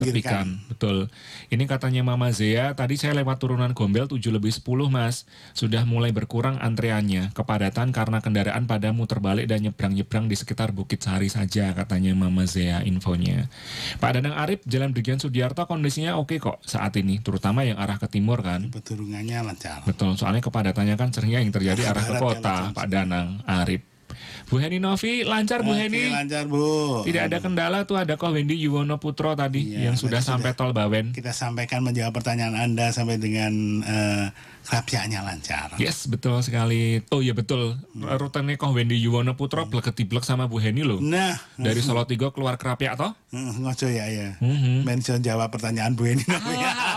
Tepikan, betul. Ini katanya Mama Zea, tadi saya lewat turunan Gombel 7:10 Mas. Sudah mulai berkurang antreannya. Kepadatan karena kendaraan pada muter balik dan nyebrang-nyebrang di sekitar Bukit Sari saja, katanya Mama Zea infonya. Pak Danang Arif, Jalan Brigjen Sudiarto kondisinya oke kok saat ini, terutama yang arah ke timur kan. Peturungannya lancar. Betul, soalnya kepadatannya kan seringnya yang terjadi arah ke kota, Pak Danang Arif. Bu Heni Novi, lancar Bu Heni? Lancar Bu. Tidak ada kendala tuh, ada Ko Wendy Yuwono Putro tadi yang sudah sampai tol Bawen. Kita sampaikan menjawab pertanyaan Anda sampai dengan kerapiannya lancar. Yes, betul sekali. Oh iya betul, rutenya Ko Wendy Yuwono Putro blek sama Bu Heni loh. Nah, dari Solo Tigo keluar Krapyak toh? ngojo ya. Mention jawab pertanyaan Bu Heni.